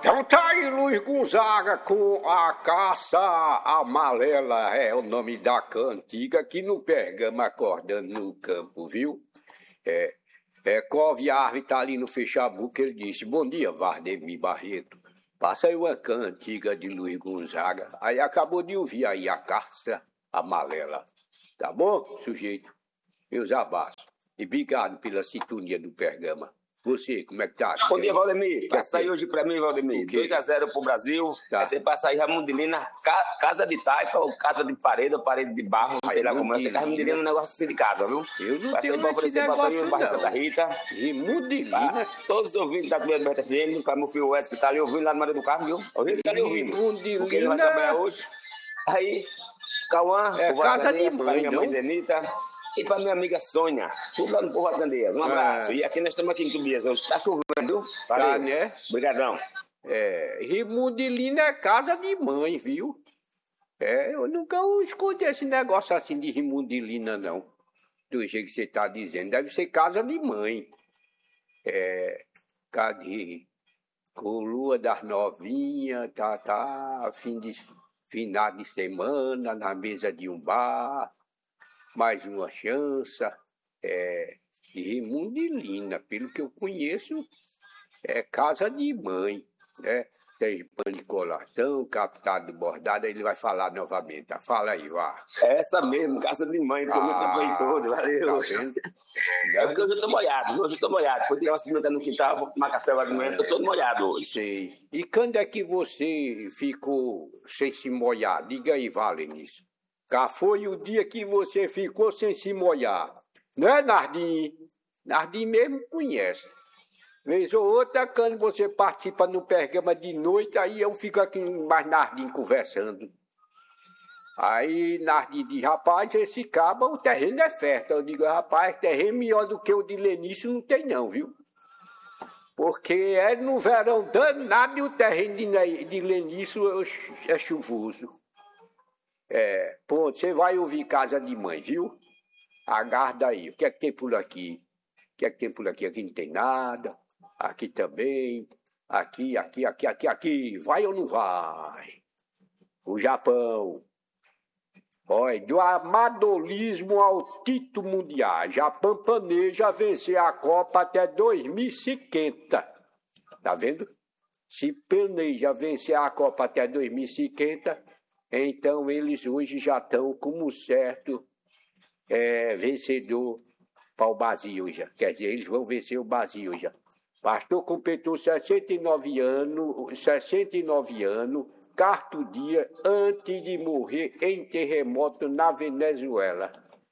Então tá aí Luiz Gonzaga com a caça amarela, é o nome da cantiga aqui no Pergama, acordando no campo, viu? Cove Árvore tá ali no Facebook, ele disse, bom dia, Vardemir Barreto, passa aí uma cantiga de Luiz Gonzaga, aí acabou de ouvir aí a caça amarela, tá bom, sujeito? Meus abraços, e obrigado pela sintonia do Pergama. Você, como é que tá? Bom dia, Valdemir. Passa aí hoje pra mim, Valdemir. 2-0 pro Brasil. Tá. Você passa aí Ramundilina, casa de taipa ou casa de parede ou parede de barro, não sei lá como é. Você tá Ramundilina um negócio assim de casa, viu? Eu não passa tenho aí pra oferecer pra mim no bairro Santa Rita. Ramundilina. Todos os ouvintes da Tua Berta FM, para meu filho Wes que tá ali ouvindo lá no Maria do Carmo, viu? Ouvindo, tá ali ouvindo. Porque ele vai trabalhar hoje. Aí, Cauã, o casa de mãe, minha mãe Zenita. E para minha amiga Sônia, tudo lá no Povo Candeias. Um abraço. E aqui nós estamos aqui em Tubias. Hoje tá chovendo, viu? Valeu. Tá, né? Obrigadão. Ramundilina é casa de mãe, viu? Eu nunca escutei esse negócio assim de Ramundilina, não. Do jeito que você tá dizendo. Deve ser casa de mãe. Cadê? Com lua das novinhas, final de semana, na mesa de um bar. Mais uma chance, Ramundilina, pelo que eu conheço, é casa de mãe, né? Tem pano de colação, captado de bordada, ele vai falar novamente. Fala aí, vá. É essa mesmo, casa de mãe, porque eu me atrapalhei todo, valeu. Tá vendo? Porque hoje eu tô molhado, Depois tirar uma cimenta no quintal, vou tomar café agora de manhã, tô todo molhado hoje. Sei. E quando é que você ficou sem se molhar? Diga aí, Valenice. Cá foi o dia que você ficou sem se molhar. Não é, Nardim? Nardim mesmo conhece. Vez ou outra, quando você participa no Pergama de noite, aí eu fico aqui mais Nardim conversando. Aí Nardim diz, rapaz, esse cabo, o terreno é fértil. Eu digo, rapaz, terreno melhor do que o de Lenício não tem não, viu? Porque é no verão danado e o terreno de Lenício é chuvoso. Ponto, você vai ouvir casa de mãe, viu? Aguarda aí. O que é que tem por aqui? O que é que tem por aqui? Aqui não tem nada. Aqui também. Aqui. Vai ou não vai? O Japão. Olha, do amadorismo ao título mundial. Japão planeja vencer a Copa até 2050. Tá vendo? Se planeja vencer a Copa até 2050... Então, eles hoje já estão como certo vencedor para o Brasil já. Quer dizer, eles vão vencer o Brasil já. Pastor completou 69 anos, quarto dia antes de morrer em terremoto na Venezuela.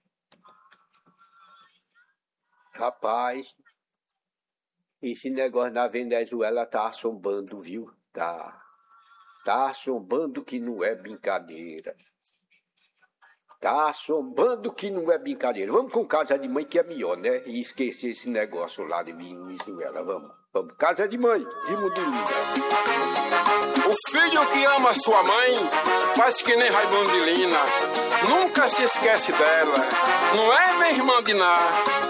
Rapaz, esse negócio na Venezuela tá assombrando, viu? Tá assombrando que não é brincadeira. Vamos com casa de mãe que é melhor, né? E esquecer esse negócio lá de Venezuela. Vamos. Casa de mãe, Ramundilina. O filho que ama sua mãe faz que nem Ramundilina. Nunca se esquece dela. Não é minha irmã de nada.